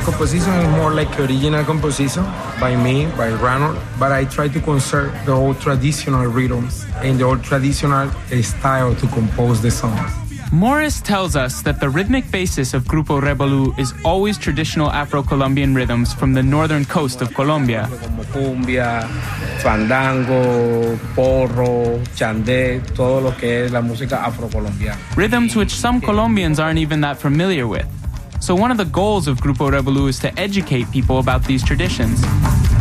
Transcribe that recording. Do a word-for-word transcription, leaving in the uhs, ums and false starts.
composition is more like original composition by me, by Ranul, but I try to conserve the old traditional rhythms and the old traditional style to compose the songs. Morris tells us that the rhythmic basis of Grupo Revolú is always traditional Afro-Colombian rhythms from the northern coast of Colombia. Como cumbia, fandango, porro, chandé, todo lo que es la música afrocolombiana. Rhythms which some Colombians aren't even that familiar with. So one of the goals of Grupo Revolú is to educate people about these traditions.